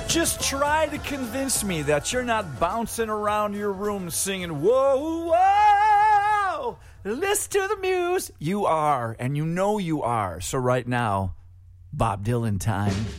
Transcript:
Just try to convince me that you're not bouncing around your room singing, whoa, whoa, listen to the muse. You are, and you know you are. So right now, Bob Dylan time.